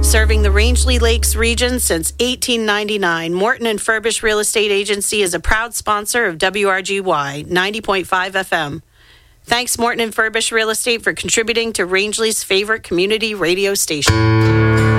Serving the Rangeley Lakes region since 1899, Morton and Furbish Real Estate Agency is a proud sponsor of WRGY 90.5 FM. Thanks, Morton and Furbish Real Estate, for contributing to Rangeley's favorite community radio station.